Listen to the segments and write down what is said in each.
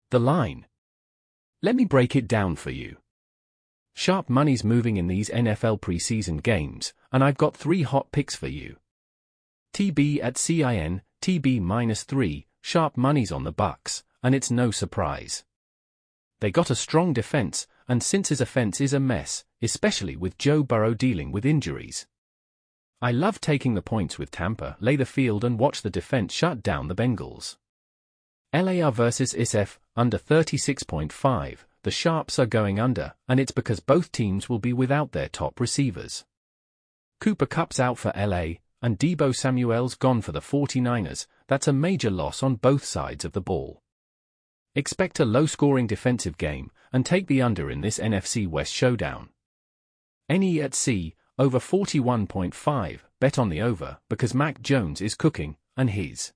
The line. Let me break it down for you. Sharp money's moving in these NFL preseason games, and I've got 3 hot picks for you. TB at CIN, TB -3, sharp money's on the Bucs, and it's no surprise. They got a strong defense, and since his offense is a mess, especially with Joe Burrow dealing with injuries. I love taking the points with Tampa, lay the field and watch the defense shut down the Bengals. LAR versus SF, under 36.5, the Sharps are going under, and it's because both teams will be without their top receivers. Cooper Kupp's out for LA, and Deebo Samuel's gone for the 49ers. That's a major loss on both sides of the ball. Expect a low-scoring defensive game, and take the under in this NFC West showdown. NE at C, over 41.5, bet on the over, because Mac Jones is cooking, and his.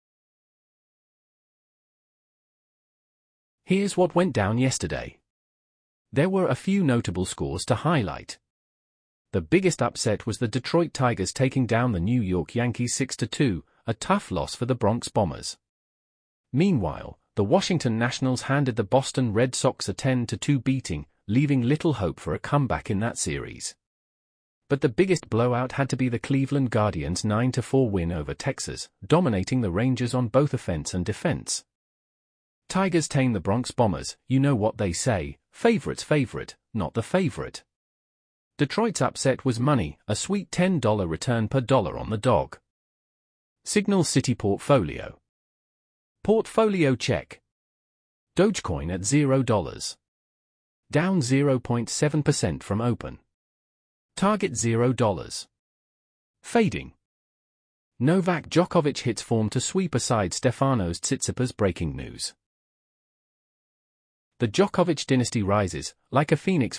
Here's what went down yesterday. There were a few notable scores to highlight. The biggest upset was the Detroit Tigers taking down the New York Yankees 6-2, a tough loss for the Bronx Bombers. Meanwhile, the Washington Nationals handed the Boston Red Sox a 10-2 beating, leaving little hope for a comeback in that series. But the biggest blowout had to be the Cleveland Guardians' 9-4 win over Texas, dominating the Rangers on both offense and defense. Tigers tame the Bronx Bombers, you know what they say, favorite's favorite, not the favorite. Detroit's upset was money, a sweet $10 return per dollar on the dog. Signal City Portfolio. Portfolio check. Dogecoin at $0. Down 0.7% from open. Target $0. Fading. Novak Djokovic hits form to sweep aside Stefanos Tsitsipas. Breaking news. The Djokovic dynasty rises, like a phoenix